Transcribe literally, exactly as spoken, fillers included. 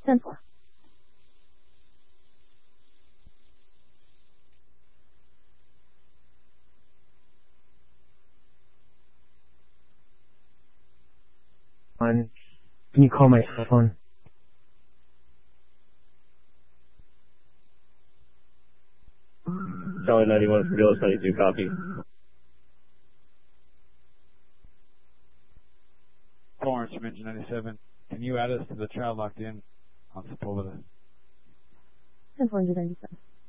ten four. On, can you call my cell phone? Charlie ninety-one for Gillis ninety-two, copy. Florence from Engine ninety-seven. Can you add us to the child locked in on Sepulveda? ten four ninety-seven.